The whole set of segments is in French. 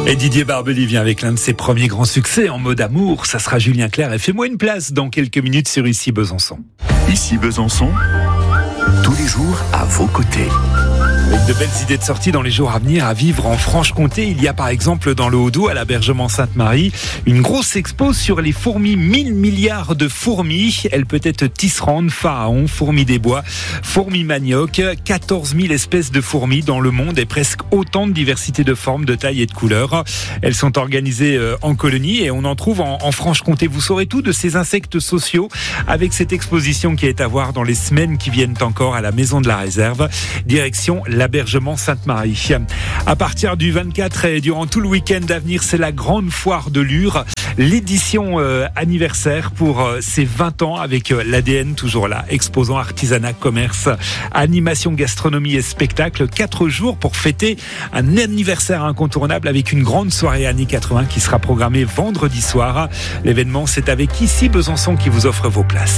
Et Didier Barbelivien vient avec l'un de ses premiers grands succès en mode amour. Ça sera Julien Clerc et Fais-moi une place dans quelques minutes sur Ici Besançon. Ici Besançon, tous les jours à vos côtés. Avec de belles idées de sortie dans les jours à venir à vivre en Franche-Comté. Il y a par exemple dans le Haut-Doubs, à l'Abergement Sainte-Marie, une grosse expo sur les fourmis. 1000 milliards de fourmis. Elles peuvent être tisserandes, pharaons, fourmis des bois, fourmis manioc. 14 000 espèces de fourmis dans le monde et presque autant de diversité de formes, de tailles et de couleurs. Elles sont organisées en colonies et on en trouve en Franche-Comté. Vous saurez tout de ces insectes sociaux avec cette exposition qui est à voir dans les semaines qui viennent encore à la Maison de la Réserve. Direction l'Abergement Sainte-Marie. À partir du 24 et durant tout le week-end à venir, c'est la grande foire de Lure, l'édition anniversaire pour ses 20 ans avec l'ADN toujours là, exposant artisanat, commerce, animation, gastronomie et spectacle. 4 jours pour fêter un anniversaire incontournable avec une grande soirée années 80 qui sera programmée vendredi soir. L'événement, c'est avec Ici Besançon qui vous offre vos places.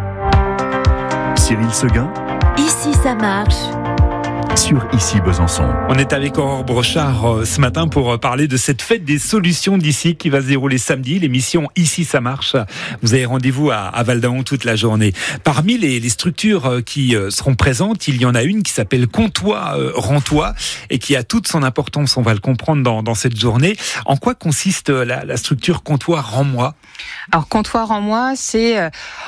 Cyril Seguin, Ici ça marche. sur Ici Besançon. On est avec Aurore Brochard ce matin pour parler de cette fête des solutions d'ici qui va se dérouler samedi. L'émission Ici ça marche. Vous avez rendez-vous à Val-d'Aon toute la journée. Parmi les structures qui seront présentes, il y en a une qui s'appelle Comptoir Rends-toi et qui a toute son importance. On va le comprendre dans cette journée. En quoi consiste la structure Comptoir Rends-moi ? Alors Comptoir Rends-moi, c'est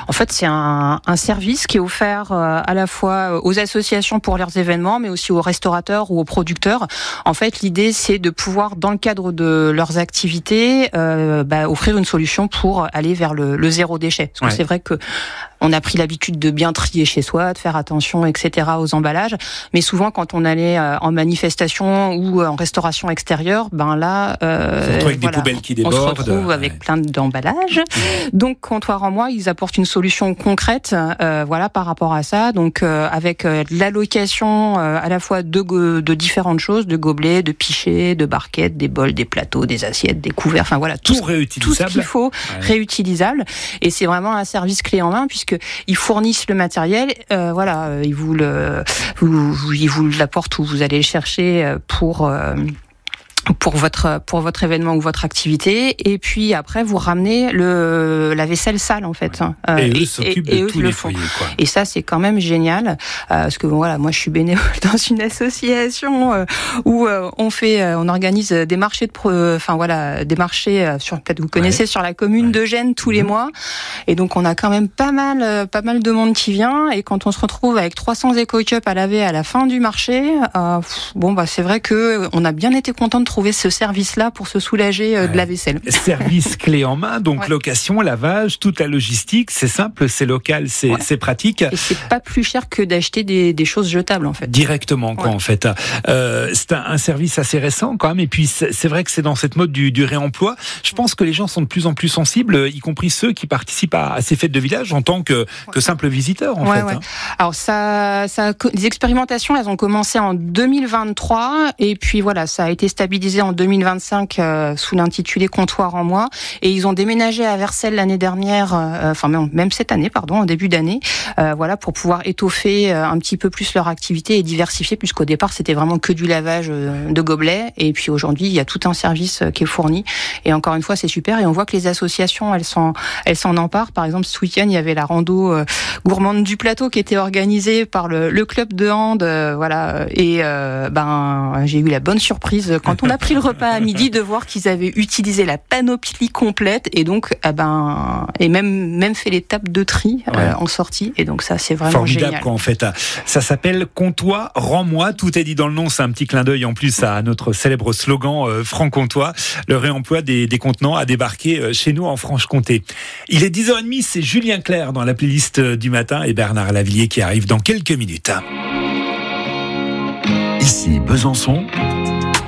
un service qui est offert à la fois aux associations pour leurs événements, mais aussi aux restaurateurs ou aux producteurs. En fait, l'idée, c'est de pouvoir, dans le cadre de leurs activités, offrir une solution pour aller vers le zéro déchet. Parce que c'est vrai que on a pris l'habitude de bien trier chez soi, de faire attention, etc. aux emballages. Mais souvent, quand on allait en manifestation ou en restauration extérieure, avec des poubelles qui débordent. On se retrouve avec plein d'emballages. Donc, Comptoir Rends-moi, ils apportent une solution concrète, par rapport à ça. Donc, avec l'allocation à la fois de différentes choses, de gobelets, de pichets, de barquettes, des bols, des plateaux, des assiettes, des couverts. Enfin voilà, tout ce qu'il faut réutilisable. Et c'est vraiment un service clé en main puisque ils fournissent le matériel. Ils vous l'apportent où vous allez le chercher pour votre événement ou votre activité, et puis après vous ramenez la vaisselle sale en fait. Et eux s'occupent de tous les foyers, quoi. Et ça c'est quand même génial parce que moi je suis bénévole dans une association où on organise des marchés des marchés sur, peut-être vous connaissez, sur la commune de Gênes tous les mois, et donc on a quand même pas mal de monde qui vient, et quand on se retrouve avec 300 éco-cups à laver à la fin du marché, c'est vrai que on a bien été content de trouver ce service-là pour se soulager de la vaisselle. Service clé en main, donc location, lavage, toute la logistique, c'est simple, c'est local, c'est pratique. Et c'est pas plus cher que d'acheter des choses jetables en fait. Directement en fait. C'est un service assez récent quand même, et puis c'est vrai que c'est dans cette mode du réemploi. Je pense que les gens sont de plus en plus sensibles, y compris ceux qui participent à ces fêtes de village en tant que simples visiteurs en fait. Alors les expérimentations, elles ont commencé en 2023, et puis ça a été stabilisé en 2025 sous l'intitulé Comptoir Rends-moi, et ils ont déménagé à Vercelles l'année dernière, même cette année, en début d'année, pour pouvoir étoffer un petit peu plus leur activité et diversifier, puisqu'au départ c'était vraiment que du lavage de gobelets, et puis aujourd'hui il y a tout un service qui est fourni, et encore une fois c'est super, et on voit que les associations elles s'en emparent. Par exemple, ce week-end il y avait la rando gourmande du plateau qui était organisée par le club de hand, j'ai eu la bonne surprise quand on a pris le repas à midi de voir qu'ils avaient utilisé la panoplie complète, et donc même fait les tables de tri en sortie, et donc ça c'est vraiment formidable génial. En fait. Ça s'appelle Comptoir Rends-moi, tout est dit dans le nom, c'est un petit clin d'œil en plus à notre célèbre slogan franc-comtois, le réemploi des contenants à débarquer chez nous en Franche-Comté. Il est 10h30, c'est Julien Clerc dans la playlist du matin et Bernard Lavillier qui arrive dans quelques minutes. Ici Besançon,